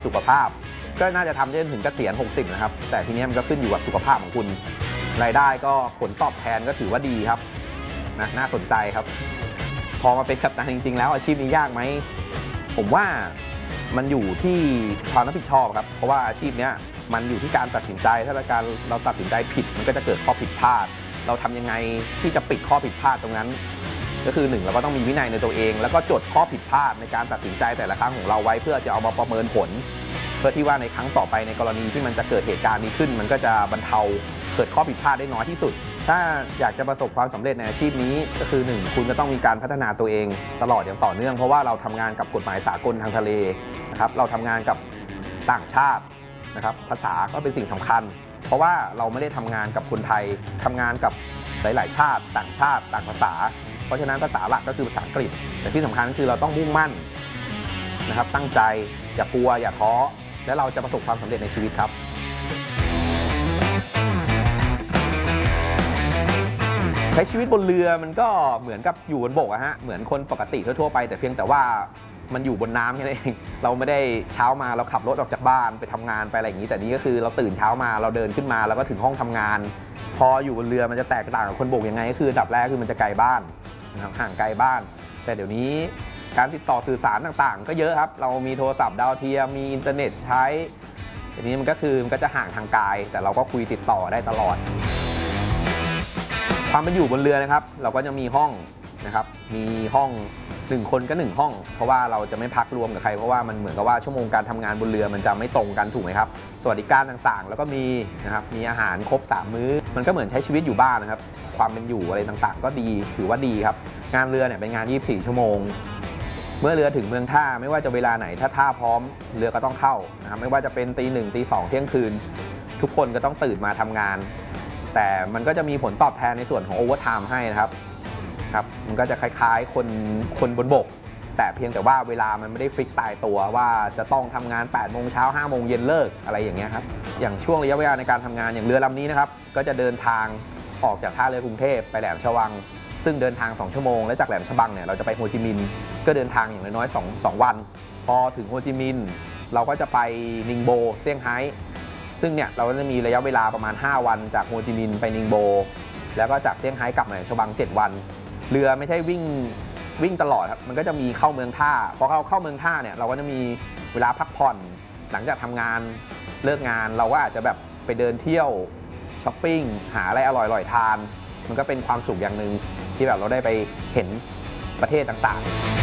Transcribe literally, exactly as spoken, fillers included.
สุขภาพก็น่าจะทำได้ถึงเกษียณหกสิบนะครับแต่ทีนี้มันก็ขึ้นอยู่กับสุขภาพของคุณรายได้ก็ผลตอบแทนก็ถือว่าดีครับนะน่าสนใจครับพอมาเป็นกัปตันจริงๆแล้วอาชีพนี้ยากไหมผมว่ามันอยู่ที่ความรับผิดชอบครับเพราะว่าอาชีพนี้มันอยู่ที่การตัดสินใจถ้าการเราตัดสินใจผิดมันก็จะเกิดข้อผิดพลาดเราทำยังไงที่จะปิดข้อผิดพลาดตรงนั้นก็คือหนึ่งเราก็ต้องมีวินัยในตัวเองแล้วก็จดข้อผิดพลาดในการตัดสินใจแต่ละครั้งของเราไว้เพื่อจะเอามาประเมินผลเพื่อที่ว่าในครั้งต่อไปในกรณีที่มันจะเกิดเหตุการณ์นี้ขึ้นมันก็จะบรรเทาเกิดข้อผิดพลาดได้น้อยที่สุดถ้าอยากจะประสบความสำเร็จในอาชีพนี้ก็คือหนึ่งคุณจะต้องมีการพัฒนาตัวเองตลอดอย่างต่อเนื่องเพราะว่าเราทำงานกับกฎหมายสากลทางทะเลนะครับเราทำงานกับต่างชาตินะครับภาษาก็เป็นสิ่งสำคัญเพราะว่าเราไม่ได้ทำงานกับคนไทยทำงานกับหลายๆชาติต่างชาติต่างภาษาเพราะฉะนั้นภาษาหลักก็คือภาษาอังกฤษแต่ที่สำคัญคือเราต้องมุ่งมั่นนะครับตั้งใจอย่ากลัวอย่าท้อและเราจะประสบความสำเร็จในชีวิตครับใช้ชีวิตบนเรือมันก็เหมือนกับอยู่บนบกอะฮะเหมือนคนปกติทั่วๆไปแต่เพียงแต่ว่ามันอยู่บนน้ำแค่นั้นเองเราไม่ได้เช้ามาเราขับรถออกจากบ้านไปทำงานไปอะไรอย่างนี้แต่นี้ก็คือเราตื่นเช้ามาเราเดินขึ้นมาแล้วก็ถึงห้องทำงานพออยู่บนเรือมันจะแตกต่างกับคนบกยังไงก็คืออันดับแรกคือมันจะไกลบ้านนะครับห่างไกลบ้านแต่เดี๋ยวนี้การติดต่อสื่อสารต่างๆก็เยอะครับเรามีโทรศัพท์ดาวเทียมมีอินเทอร์เน็ตใช้ทีนี้มันก็คือมันก็จะห่างทางกายแต่เราก็คุยติดต่อได้ตลอดความเป็นอยู่บนเรือนะครับเราก็จะมีห้องนะครับมีห้องหนึ่งคนก็หนึ่งห้องเพราะว่าเราจะไม่พักรวมกับใครเพราะว่ามันเหมือนกับว่าชั่วโมงการทำงานบนเรือมันจะไม่ตรงกันถูกไหมครับสวัสดิการต่างๆแล้วก็มีนะครับมีอาหารครบสามมื้อมันก็เหมือนใช้ชีวิตอยู่บ้านนะครับความเป็นอยู่อะไรต่างๆก็ดีถือว่าดีครับงานเรือเนี่ยเป็นงานยี่สิบสี่ชั่วโมงเมื่อเรือถึงเมืองท่าไม่ว่าจะเวลาไหนถ้าท่าพร้อมเรือก็ต้องเข้านะครับไม่ว่าจะเป็นตีหนึ่งตีสองเที่ยงคืนทุกคนก็ต้องตื่นมาทำงานแต่มันก็จะมีผลตอบแทนในส่วนของโอเวอร์ไทม์ให้นะครับครับมันก็จะคล้ายๆคนคนบนบกแต่เพียงแต่ว่าเวลามันไม่ได้ฟิกตายตัวว่าจะต้องทำงานแปดโมงเช้าห้าโมงเย็นเลิกอะไรอย่างเงี้ยครับอย่างช่วงระยะเวลาในการทำงานอย่างเรือลำนี้นะครับก็จะเดินทางออกจากท่าเรือกรุงเทพไปแหลมฉวังซึ่งเดินทางสองชั่วโมงและจากแหลมฉบังเนี่ยเราจะไปโฮจิมินห์ก็เดินทางอย่างน้อยๆสอง สองวันพอถึงโฮจิมินห์เราก็จะไปนิงโบเซี่ยงไฮ้ซึ่งเนี่ยเราก็จะมีระยะเวลาประมาณห้าวันจากโฮจิมินห์ไปนิงโบแล้วก็จากเซี่ยงไฮ้กลับมาแหลมฉบังเจ็ดวันเรือไม่ใช่วิ่งวิ่งตลอดครับมันก็จะมีเข้าเมืองท่าพอเข้าเข้าเมืองท่าเนี่ยเราก็จะมีเวลาพักผ่อนหลังจากทำงานเลิกงานเราก็อาจจะแบบไปเดินเที่ยวช้อปปิ้งหาอะไรอร่อยๆทานมันก็เป็นความสุขอย่างหนึ่งที่แบบเราได้ไปเห็นประเทศต่างๆ